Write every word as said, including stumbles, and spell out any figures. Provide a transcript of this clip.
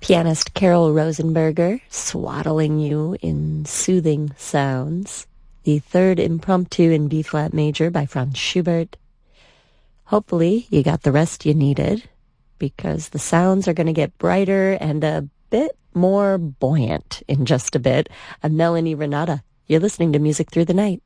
Pianist Carol Rosenberger swaddling you in soothing sounds. The third impromptu in B-flat major by Franz Schubert. Hopefully you got the rest you needed, because the sounds are going to get brighter and a bit more buoyant in just a bit. I'm Melanie Renata. You're listening to Music Through the Night.